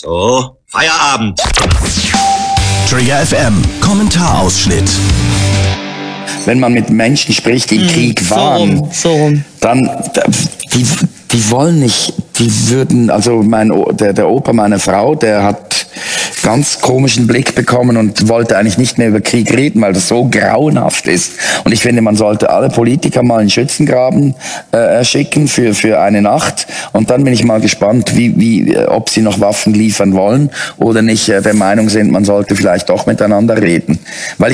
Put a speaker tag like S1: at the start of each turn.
S1: So, Feierabend.
S2: Trigger FM, Kommentarausschnitt.
S3: Wenn man mit Menschen spricht, die im Krieg waren,
S4: so rum.
S3: dann, die wollen nicht, die würden, also der Opa meiner Frau, der hat ganz komischen Blick bekommen und wollte eigentlich nicht mehr über Krieg reden, weil das so grauenhaft ist. Und ich finde, man sollte alle Politiker mal in Schützengraben schicken für eine Nacht. Und dann bin ich mal gespannt, ob sie noch Waffen liefern wollen oder nicht der Meinung sind, man sollte vielleicht doch miteinander reden. Weil